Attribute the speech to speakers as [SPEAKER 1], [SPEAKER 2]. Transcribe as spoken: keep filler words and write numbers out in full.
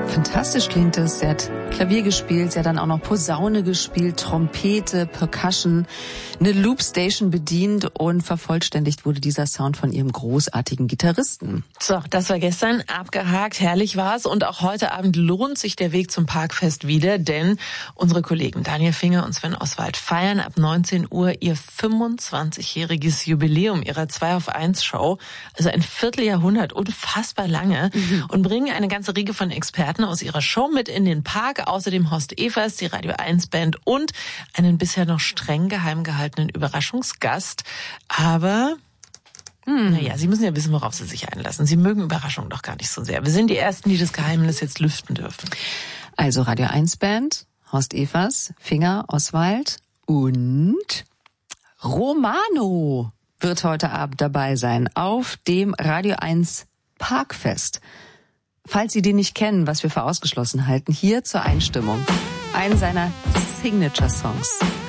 [SPEAKER 1] Fantastisch klingt es. Sie hat Klavier gespielt, sie hat dann auch noch Posaune gespielt, Trompete, Percussion, eine Loopstation bedient und vervollständigt wurde dieser Sound von ihrem großartigen Gitarristen.
[SPEAKER 2] So, das war gestern abgehakt, herrlich war's und auch heute Abend lohnt sich der Weg zum Parkfest wieder, denn unsere Kollegen Daniel Finger und Sven Oswald feiern ab neunzehn Uhr ihr fünfundzwanzigjähriges Jubiläum ihrer zwei auf eins Show, also ein Vierteljahrhundert, unfassbar lange, mhm. und bringen eine ganze Riege von Experten aus ihrer Show mit in den Park, außerdem Horst Evers, die Radio eins Band und einen bisher noch streng geheim gehaltenen Überraschungsgast. Aber, hm. naja, Sie müssen ja wissen, worauf Sie sich einlassen. Sie mögen Überraschungen doch gar nicht so sehr. Wir sind die Ersten, die das Geheimnis jetzt lüften dürfen.
[SPEAKER 1] Also Radio eins Band, Horst Evers, Finger, Oswald und Romano wird heute Abend dabei sein auf dem Radio eins Parkfest. Falls Sie den nicht kennen, was wir für ausgeschlossen halten, hier zur Einstimmung einen seiner Signature-Songs.